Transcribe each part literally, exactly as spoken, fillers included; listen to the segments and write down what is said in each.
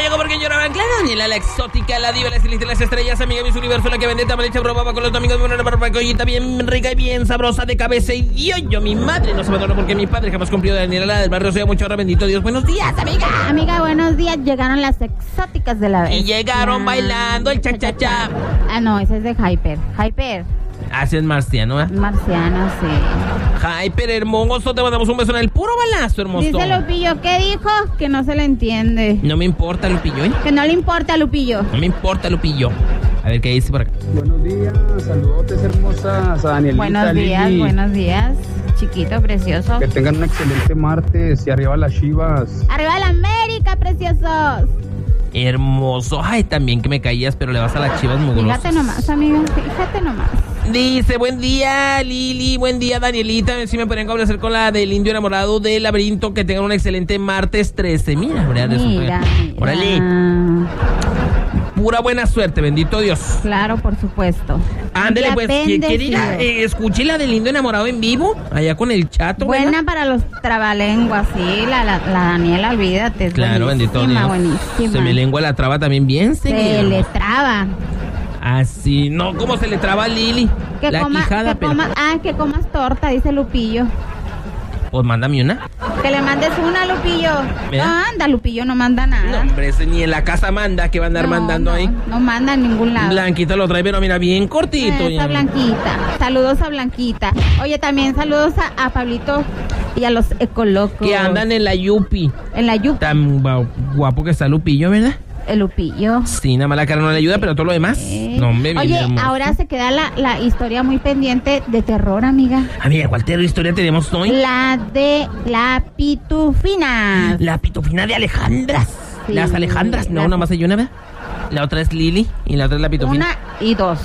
llegó porque lloraban. Claro, Daniela, la exótica, la diva, la estilista, las estrellas, amiga de mis universo, la que vende tamalecha, probaba con los domingos de una barbacollita bien rica y bien sabrosa de cabeza. Y Dios, yo, mi madre no se abandonó porque mi padre jamás cumplió. Daniela, la del barrio, soy mucho ahora, bendito Dios. Buenos días, amiga. Amiga, buenos días. Llegaron las exóticas de la vez. Y llegaron bailando el cha-cha-cha. Ah, no, ese es de Hyper. Hyper. Así es marciano, ¿eh? Marciano, sí. Hyper, hermoso, te mandamos un beso en el puro balazo, hermoso. Dice Lupillo, ¿qué dijo? Que no se le entiende. No me importa, Lupillo, ¿eh? Que no le importa, Lupillo. No me importa, Lupillo. A ver qué dice por acá. Buenos días, saludotes hermosas a Danielita. Buenos días, Lili. buenos días. Chiquito, precioso. Que tengan un excelente martes y arriba las Chivas. ¡Arriba la América, preciosos! Hermoso. Ay, también que me caías, pero le vas a las Chivas mugrosas. Fíjate nomás, amiga, fíjate nomás. Dice, buen día, Lili, buen día, Danielita. Si me podrían conversar con la del indio enamorado del laberinto, que tengan un excelente martes trece. Mira, mira, Mira, mira. Órale. Pura buena suerte, bendito Dios. Claro, por supuesto. Ándele, Ya pues, que, que bendecido. diga, eh, escuché la del indio enamorado en vivo, allá con el chato. Buena ¿verdad? para los trabalenguas, sí, la, la, la Daniela, olvídate. Es Claro, bendito buenísima, Dios. buenísima. Se me lengua la traba también bien Se seguido. le traba. Así, no, ¿cómo se le traba a Lili? Que La coma, quijada, que pero... coma, ah, que comas torta, dice Lupillo. Pues mándame una. Que le mandes una, Lupillo. Mira. No, anda, Lupillo, no manda nada. No, hombre, ese ni en la casa manda, que va a andar No, mandando no, ahí. No manda en ningún lado. Blanquita lo trae, pero mira, bien cortito. Esa ya. Blanquita. Saludos a Blanquita. Oye, también saludos a, a Pablito y a los ecolocos. Que andan en la Yupi. En la Yupi. Tan gua- guapo que está Lupillo, ¿verdad? El Lupillo. Sí, nada más la cara no le ayuda, pero todo lo demás. Eh. No, hombre, bien Oye, hermoso. ahora se queda la, la historia muy pendiente de terror, amiga. Amiga, ¿cuál terror historia tenemos hoy? La de la pitufina. La pitufina de Alejandras. Sí, Las Alejandras, no, las- nada más hay una, ¿verdad? La otra es Lili y la otra es la pitufina. Una y dos.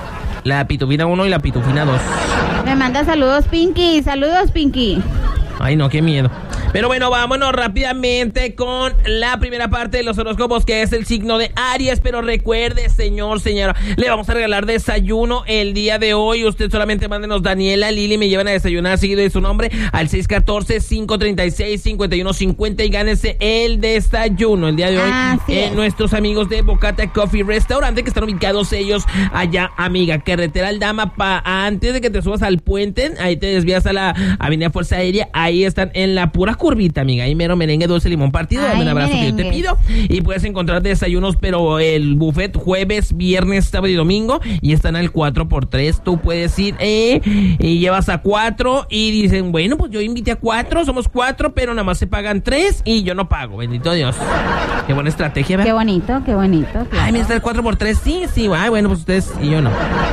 La pitufina uno y la pitufina dos. Me manda saludos, Pinky. Saludos, Pinky. Ay, no, qué miedo. Pero bueno, vámonos rápidamente con la primera parte de los horóscopos, que es el signo de Aries. Pero recuerde, señor, señora, le vamos a regalar desayuno el día de hoy. Usted solamente mándenos Daniela, Lili, me llevan a desayunar seguido de su nombre al seis uno cuatro, cinco tres seis, cinco uno cinco cero y gánese el desayuno el día de hoy Así en es. nuestros amigos de Bocata Coffee Restaurante, que están ubicados ellos allá, amiga, carretera Aldama, pa, antes de que te subas al puente, ahí te desvías a la avenida Fuerza Aérea, ahí están en la pura curvita, amiga, ahí mero merengue, dulce, limón partido. Dame un Ay, abrazo merengue. que yo te pido, y puedes encontrar desayunos, pero el buffet jueves, viernes, sábado y domingo, y están al cuatro por tres. Tú puedes ir eh, y llevas a cuatro y dicen, bueno, pues yo invité a cuatro, somos cuatro, pero nada más se pagan tres y yo no pago, bendito Dios. Qué buena estrategia, ¿verdad? Qué bonito, qué bonito. Ay, claro. mira, está el cuatro por tres, sí, sí, ay, bueno, pues ustedes y yo no.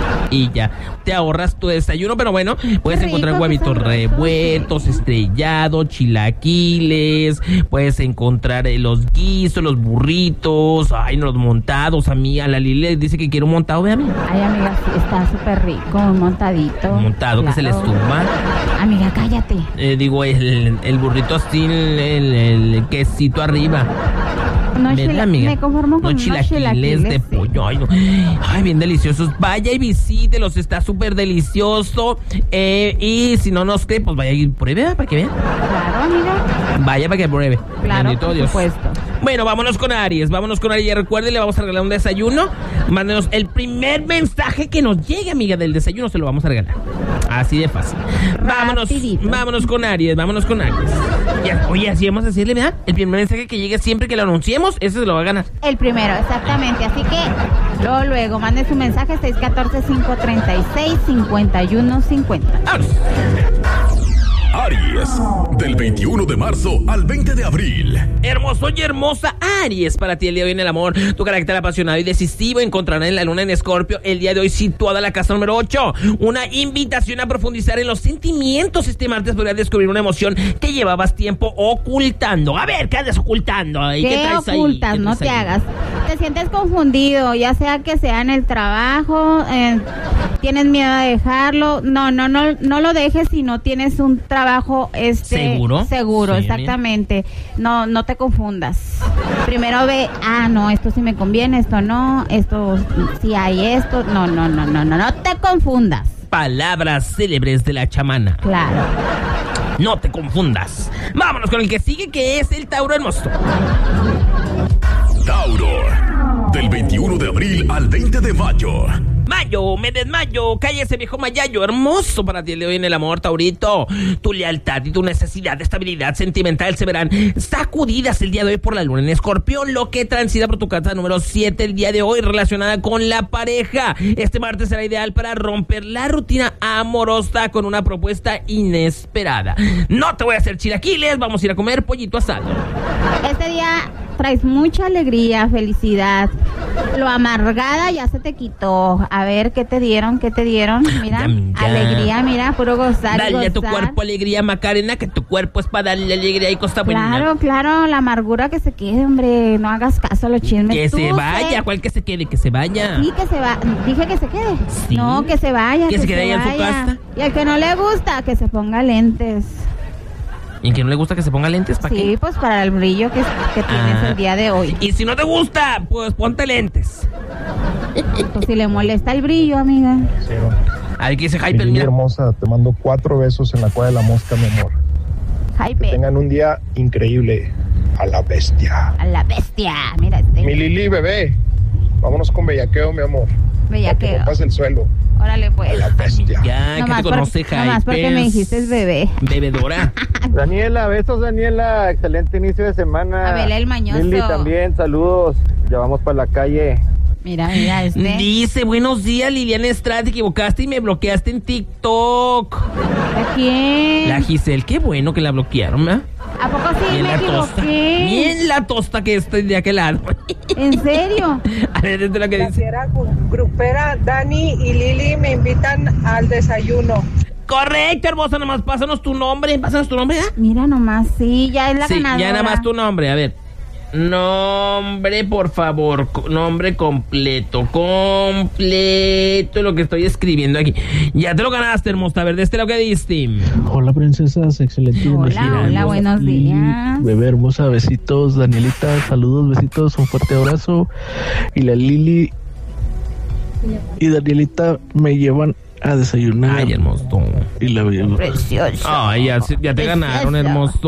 Y ya, te ahorras tu desayuno, pero bueno, puedes Qué rico, encontrar qué huevitos sabroso, revueltos, estrellados, chilaquiles, puedes encontrar eh, los guisos, los burritos, ay, no, los montados, amiga. La Lili dice que quiere un montado, ve, amiga. Ay, amiga, sí, está súper rico, montadito. Un montado que se les Claro. tumba. Amiga, cállate. Eh, digo, el, el burrito así, el, el, el quesito arriba. No, ¿Verdad, chila- amiga? me conformo con No unos chilaquiles de chilaquiles, sí. pollo. Ay, no. Ay, bien deliciosos. Vaya y visítelos, está súper delicioso. Eh, y si no nos cree, pues vaya y pruebe, ¿verdad? Para que vean. Claro, amiga. Vaya para que pruebe. Claro, Bendito por Dios. supuesto. Bueno, vámonos con Aries, vámonos con Aries. Recuerden, le vamos a regalar un desayuno. Mándenos el primer mensaje que nos llegue, amiga, del desayuno, se lo vamos a regalar. Así de fácil. Vámonos, Rapidito. vámonos con Aries, vámonos con Aries. Ya, oye, así vamos a decirle, ¿verdad? El primer mensaje que llegue siempre que lo anunciemos, ese se lo va a ganar. El primero, exactamente. Así que luego, luego, mande su mensaje seis uno cuatro, cinco tres seis, cinco uno cinco cero. ¡Vámonos! Aries, del veintiuno de marzo al veinte de abril. Hermoso y hermosa Aries, para ti el día de hoy en el amor. Tu carácter apasionado y decisivo encontrará en la luna en Escorpio el día de hoy situada la casa número ocho. Una invitación a profundizar en los sentimientos. Este martes podrías descubrir una emoción que llevabas tiempo ocultando. A ver, ¿qué andas ocultando? ¿Y ¿Qué, qué traes ahí? ocultas? ¿Qué No traes te ahí? hagas. Te sientes confundido, ya sea que sea en el trabajo, eh, tienes miedo de dejarlo. No, no, no, no lo dejes si no tienes un trabajo este ¿Seguro? Seguro, Sí, exactamente. No, no te confundas. Primero ve, ah, no, esto sí me conviene, esto no, esto sí hay esto. No, no, no, no, no, no te confundas. Palabras célebres de la chamana. Claro. No te confundas. Vámonos con el que sigue, que es el Tauro hermoso. Tauro. Del veintiuno de abril al veinte de mayo. Mayo, me desmayo, cállese viejo mayayo, hermoso para ti el de hoy en el amor, Taurito. Tu lealtad y tu necesidad de estabilidad sentimental se verán sacudidas el día de hoy por la luna en Escorpión, lo que transita por tu casa número siete el día de hoy relacionada con la pareja. Este martes será ideal para romper la rutina amorosa con una propuesta inesperada. No te voy a hacer chilaquiles, vamos a ir a comer pollito asado. Este día traes mucha alegría, felicidad. Lo amargada ya se te quitó. A ver, ¿qué te dieron? ¿Qué te dieron? Mira, Ya, ya. alegría, mira, puro gozar. Dale gozar. a tu cuerpo alegría, Macarena, que tu cuerpo es para darle alegría y costa buena. Claro, claro, la amargura que se quede, hombre. No hagas caso a los chismes. Que Tú se vaya, sé- ¿cuál que se quede? Que se vaya. Sí, que se va. Dije que se quede. Sí. No, que se vaya. Que se quede ahí en su vaya. casa. Y al que no le gusta, que se ponga lentes. ¿Y que no le gusta que se ponga lentes? ¿Para Sí, qué? pues para el brillo que, que tienes Ah. el día de hoy. Y si no te gusta, pues ponte lentes. Pues si le molesta el brillo, amiga. A ver, ¿qué dice Mi Hyper? Lili Mira. hermosa, te mando cuatro besos en la cueva de la mosca, mi amor. Que Hype. tengan un día increíble. A la bestia. A la bestia. Mira este. Mi Lili, bebé. Vámonos con bellaqueo, mi amor. Bellaqueo. Para que rompas el suelo. Órale, A pues. la bestia. Ya, que Nomás te por- conoce Hyper. nomás porque me dijiste bebé. Bebedora. Daniela, besos Daniela, excelente inicio de semana. Abel el Mañoso. Lili también, saludos. Ya vamos para la calle. Mira, mira este. Dice, buenos días, Liliana Estrada, te equivocaste y me bloqueaste en TikTok. ¿De quién? La Giselle, qué bueno que la bloquearon, ¿verdad? ¿A poco sí Bien me la tosta. equivoqué? Bien la tosta que estoy de aquel lado. ¿En serio? A ver, esto es lo que La dice. fiera grupera Dani y Lili me invitan al desayuno. Correcto, hermosa, nomás pásanos tu nombre. Pásanos tu nombre, ¿ah? Mira nomás, sí, ya es la Sí, ganadora. ya nada más tu nombre, a ver. Nombre, por favor, co- nombre completo, completo, lo que estoy escribiendo aquí. Ya te lo ganaste, hermosa, a ver, de este lo que diste. Hola princesas, excelente Hola, energía, hola, hermosa. buenos Lili, días. Bebé hermosa, besitos. Danielita, saludos, besitos, un fuerte abrazo. Y la Lili y Danielita me llevan a desayunar. Ay, hermoso. Y la Precioso. Ay, ya, se- ya te Precioso. ganaron, hermoso.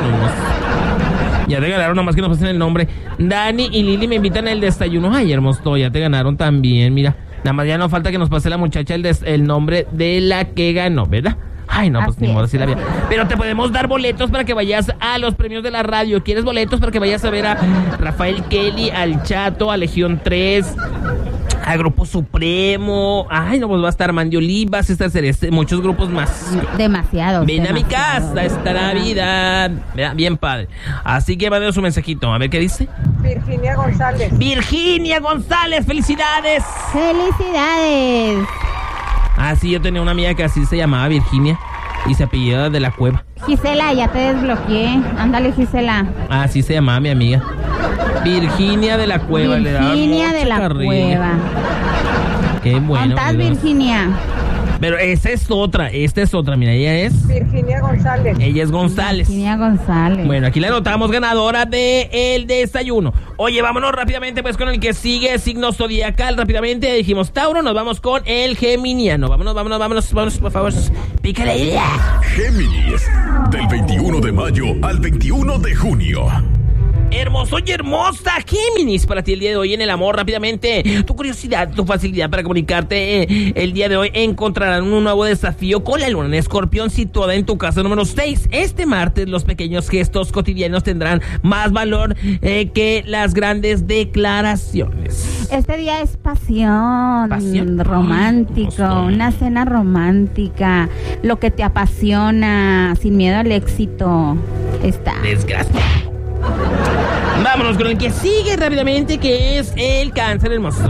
Ya te ganaron, nomás que nos pasen el nombre. Dani y Lili me invitan al desayuno. Ay, hermoso, ya te ganaron también, mira. Nada más ya no falta que nos pase la muchacha el, des- el nombre de la que ganó, ¿verdad? Ay, no, pues Así ni modo, es. así la vida. Pero te podemos dar boletos para que vayas a los premios de la radio. ¿Quieres boletos para que vayas a ver a Rafael Kelly, al Chato, a Legión tres, a Grupo Supremo? Ay, no, pues va a estar Mandy Olivas, estar Celeste, muchos grupos más. Demasiado. Ven a mi casa esta Navidad. ¿Verdad? Bien padre. Así que mándenos un mensajito. A ver qué dice. Virginia González. Virginia González, felicidades. Felicidades. Ah, sí, yo tenía una amiga que así se llamaba Virginia y se apellidaba de la Cueva. Gisela, ya te desbloqueé. Ándale, Gisela. Ah, así se llamaba mi amiga. Virginia de la Cueva. le daban Virginia mucha de la carrilla. Cueva. Qué bueno. ¿Estás, ¿verdad? Virginia? Pero esa es otra, esta es otra. Mira, ella es. Virginia González. Ella es González. Virginia González. Bueno, aquí la anotamos ganadora de el desayuno. Oye, vámonos rápidamente pues con el que sigue, signo zodiacal. Rápidamente dijimos Tauro, nos vamos con el geminiano. Vámonos, vámonos, vámonos, vámonos, por favor. Pícale ahí. Géminis. Del veintiuno de mayo al veintiuno de junio. Hermoso y hermosa Géminis, para ti el día de hoy en el amor, rápidamente. Tu curiosidad, tu facilidad para comunicarte eh, el día de hoy encontrarán un nuevo desafío con la luna en Escorpión situada en tu casa número seis. Este martes los pequeños gestos cotidianos tendrán más valor eh, que las grandes declaraciones. Este día es pasión, ¿Pasión? romántico, Ay, me gustó. una cena romántica, lo que te apasiona, sin miedo al éxito. Está. Desgracia. Vámonos con el que sigue rápidamente, que es el Cáncer hermoso.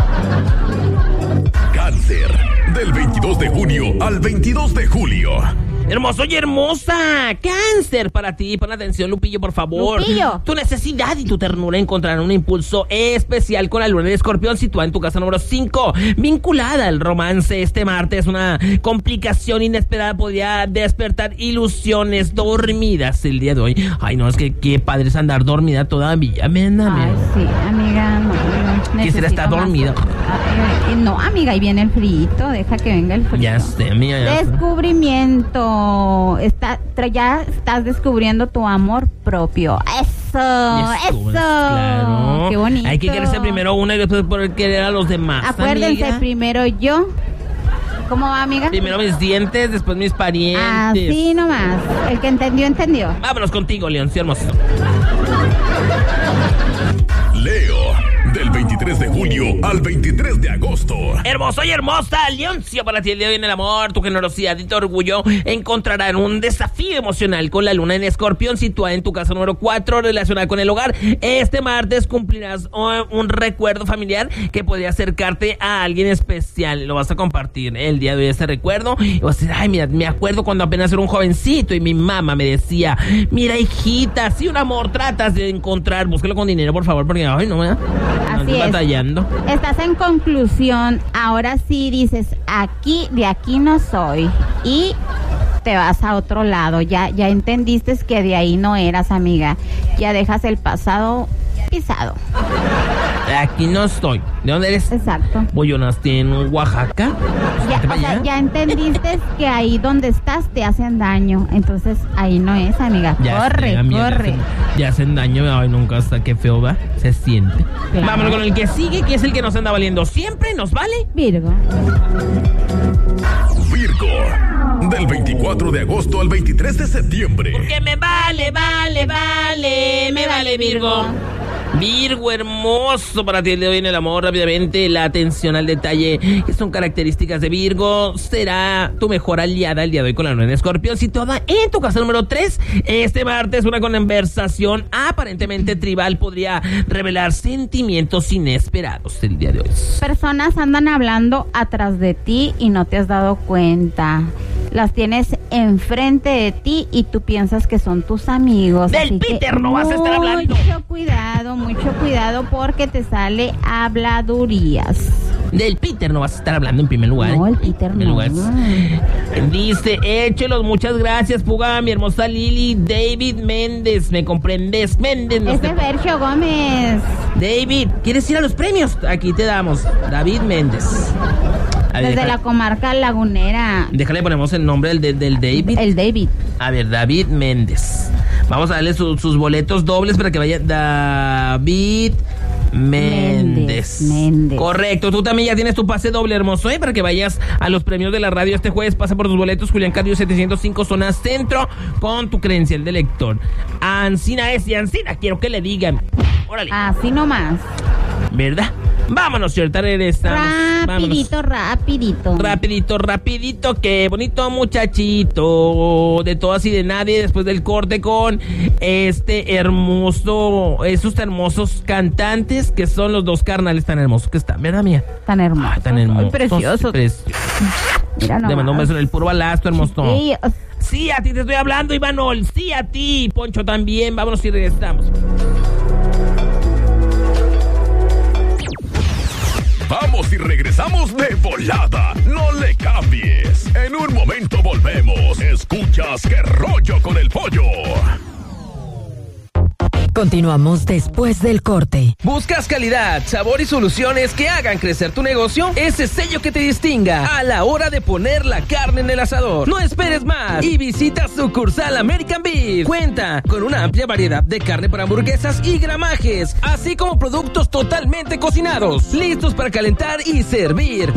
Cáncer. Del veintidós de junio al veintidós de julio. Hermoso y hermosa Cáncer, para ti, pon atención, Lupillo, por favor. Lupillo. Tu necesidad y tu ternura encontrarán un impulso especial con la luna de Escorpión situada en tu casa número cinco, vinculada al romance. Este martes una complicación inesperada podría despertar ilusiones dormidas el día de hoy. Ay, no, es que qué padre es andar dormida todavía, mena, Ay, sí, amiga, no, no, Quisiera estar necesito más- dormida. Ay, ay, no, amiga, ahí viene el frito, deja que venga el frito. Ya sé, mía, ya sé. Descubrimiento. Está, tra- ya estás descubriendo tu amor propio. Es eso. Claro. Qué bonito. Hay que quererse primero uno y después poder querer a los demás. Acuérdense, amiga. primero yo. ¿Cómo va, amiga? Primero mis dientes, después mis parientes. Así nomás. El que entendió, entendió. Vámonos contigo, León, sí, hermoso. Leo, del veintitrés de julio al veintitrés de agosto. Hermoso y hermosa, Leoncio, para ti el día de hoy en el amor, tu generosidad y tu orgullo encontrarán un desafío emocional con la luna en Escorpión situada en tu casa número cuatro relacionada con el hogar. Este martes cumplirás un recuerdo familiar que podría acercarte a alguien especial. Lo vas a compartir el día de hoy, este recuerdo, y vas a decir, ay, mira, me acuerdo cuando apenas era un jovencito y mi mamá me decía, mira, hijita, si un amor tratas de encontrar, búsquelo con dinero, por favor, porque ay, no me da. Así es. Batallando. Estás en conclusión. Ahora sí dices, aquí, de aquí no soy. Y te vas a otro lado. Ya, ya entendiste que de ahí no eras, amiga. Ya dejas el pasado pisado. Aquí no estoy. ¿De dónde eres? Exacto. Pues yo nací en Oaxaca. Ya, o sea, ya entendiste que ahí donde estás te hacen daño. Entonces ahí no es, amiga. Ya corre, sé, amiga, corre. Ya hacen, ya hacen daño. Ay, nunca hasta qué feo va. Se siente. Claro. Vámonos con el que sigue, que es el que nos anda valiendo siempre. ¿Nos vale? Virgo. Virgo, del veinticuatro de agosto al veintitrés de septiembre. Porque me vale, vale, vale. Me vale, Virgo. Virgo hermoso, para ti el de hoy en el amor, rápidamente, la atención al detalle, que son características de Virgo, será tu mejor aliada el día de hoy con la luna en Escorpión, situada en tu casa número tres. Este martes una conversación aparentemente tribal podría revelar sentimientos inesperados el día de hoy. Personas andan hablando atrás de ti y no te has dado cuenta. Las tienes enfrente de ti y tú piensas que son tus amigos. Del así Peter que no vas a estar hablando. Mucho cuidado, mucho cuidado porque te sale habladurías. Del Peter no vas a estar hablando en primer lugar. No, el Peter en primer no. lugar. Dice, échelos, muchas gracias, Puga, mi hermosa Lili. David Méndez, ¿me comprendes? Méndez. No Es te- de Bercho Gómez. David, ¿quieres ir a los premios? Aquí te damos. David Méndez. A ver, Desde déjale, la comarca lagunera. déjale ponemos el nombre del, del, del David. El David. A ver, David Méndez. Vamos a darle su- sus boletos dobles para que vaya David Méndez. Méndez, Méndez. Correcto, tú también ya tienes tu pase doble, hermoso, ¿eh? Para que vayas a los premios de la radio este jueves. Pasa por tus boletos, Julián Carrillo setecientos cinco, zona centro, con tu credencial de lector. Ancina es y Ancina, quiero que le digan. Órale, Así nomás. ¿verdad? Vámonos, cierta regresamos. Rapidito, rapidito. Rapidito, rapidito, qué bonito muchachito, de todas y de nadie, después del corte con este hermoso, esos hermosos cantantes que son los dos carnales tan hermosos que están, ¿verdad, mía? Tan hermoso. Ay, tan hermosos. Precioso. Preciosos. Mira Le mando un beso en el puro balasto, hermoso. Sí, Sí, a ti te estoy hablando, Ivanol, sí a ti, Poncho también, vámonos y regresamos. Vamos y regresamos de volada. No le cambies. En un momento volvemos. Escuchas Qué Rollo con el Pollo. Continuamos después del corte. ¿Buscas calidad, sabor y soluciones que hagan crecer tu negocio? Ese sello que te distinga a la hora de poner la carne en el asador. No esperes más y visita sucursal American Beef. Cuenta con una amplia variedad de carne para hamburguesas y gramajes, así como productos totalmente cocinados, listos para calentar y servir.